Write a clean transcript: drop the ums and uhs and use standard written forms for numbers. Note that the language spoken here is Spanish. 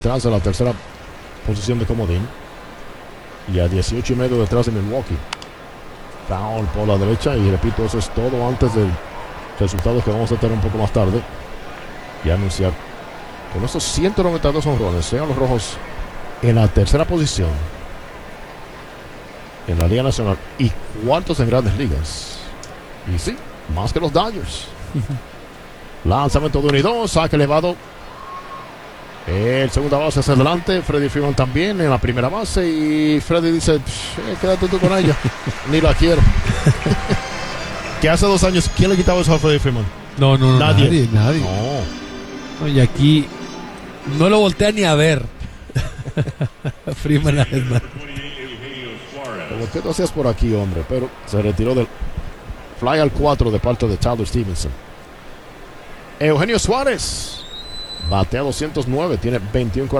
detrás de la tercera posición de comodín y a 18 y medio detrás de Milwaukee. Foul por la derecha, y repito, eso es todo antes del resultado que vamos a tener un poco más tarde y anunciar. Con estos 192 honrones, sean los Rojos en la tercera posición en la Liga Nacional y cuartos en Grandes Ligas. Y sí, más que los Dodgers. Lanzamiento de 1 y 2, saque elevado. El segunda base hacia adelante, Freddie Freeman también en la primera base, y Freddie dice, quédate tú con ella, ni la quiero. Que hace 2 años, ¿quién le quitaba eso a Freddie Freeman? No, nadie. No. Y aquí no lo voltea ni a ver. Freeman además. ¿Qué tú hacías por aquí, hombre? Pero se retiró del fly al 4 de parte de Tyler Stevenson. Eugenio Suárez batea 209, tiene 21